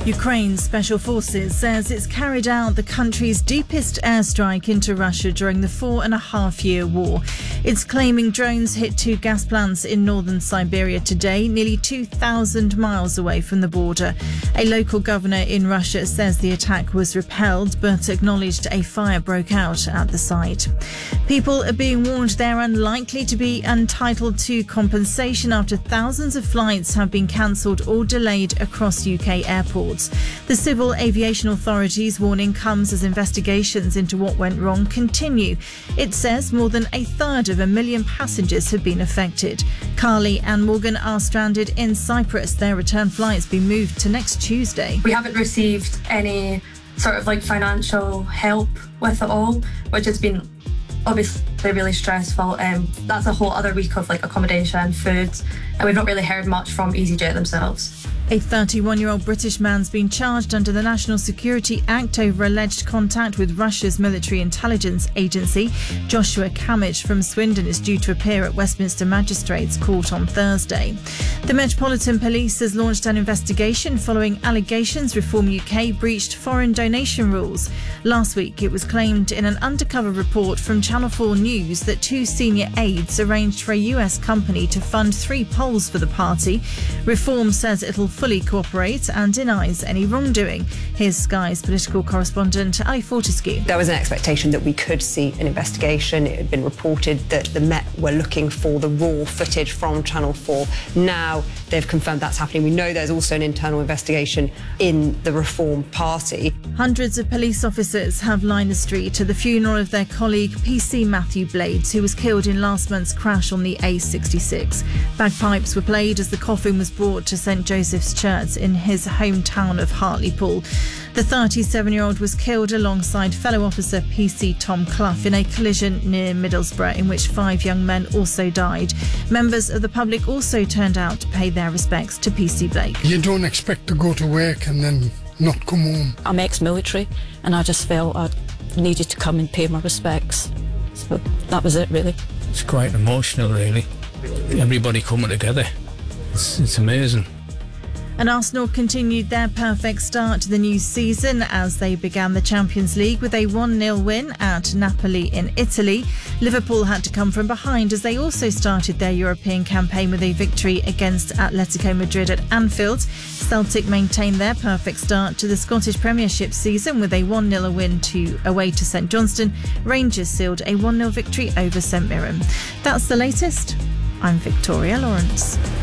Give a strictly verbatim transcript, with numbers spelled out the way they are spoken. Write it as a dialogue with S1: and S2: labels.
S1: Ukraine's special forces says it's carried out the country's deepest airstrike into Russia during the four and a half year war. It's claiming drones hit two gas plants in northern Siberia today, nearly two thousand miles away from the border. A local governor in Russia says the attack was repelled but acknowledged a fire broke out at the site. People are being warned they're unlikely to be entitled to compensation after thousands of flights have been cancelled or delayed across U K airports. The Civil Aviation Authority's warning comes as investigations into what went wrong continue. It says more than a third of a million passengers have been affected. Carly and Morgan are stranded in Cyprus. Their return flight's been moved to next Tuesday.
S2: We haven't received any sort of like financial help with it all, which has been obviously really stressful. Um, that's a whole other week of like accommodation, food, and we've not really heard much from EasyJet themselves.
S1: A thirty-one-year-old British man's been charged under the National Security Act over alleged contact with Russia's military intelligence agency. Joshua Kamich from Swindon is due to appear at Westminster Magistrates Court on Thursday. The Metropolitan Police has launched an investigation following allegations Reform U K breached foreign donation rules. Last week, it was claimed in an undercover report from Channel four News that two senior aides arranged for a U S company to fund three polls for the party. Reform says it'll fully cooperate and denies any wrongdoing. Here's Sky's political correspondent Ali Fortescue.
S3: There was an expectation that we could see an investigation. It had been reported that the Met were looking for the raw footage from Channel four. Now they've confirmed that's happening. We know there's also an internal investigation in the Reform Party.
S1: Hundreds of police officers have lined the street to the funeral of their colleague P C Matthew Blades, who was killed in last month's crash on the A sixty-six. Bagpipes were played as the coffin was brought to St Joseph's Church in his hometown of Hartlepool. The thirty-seven-year-old was killed alongside fellow officer P C Tom Clough in a collision near Middlesbrough in which five young men also died. Members of the public also turned out to pay their respects to P C Blake.
S4: You don't expect to go to work and then not come home.
S5: I'm ex-military and I just felt I needed to come and pay my respects. So that was it, really.
S6: It's quite emotional, really. Everybody coming together. It's, it's amazing.
S1: And Arsenal continued their perfect start to the new season as they began the Champions League with a one nil win at Napoli in Italy. Liverpool had to come from behind as they also started their European campaign with a victory against Atletico Madrid at Anfield. Celtic maintained their perfect start to the Scottish Premiership season with a one nil win to away to St Johnstone. Rangers sealed a one nil victory over St Mirren. That's the latest. I'm Victoria Lawrence.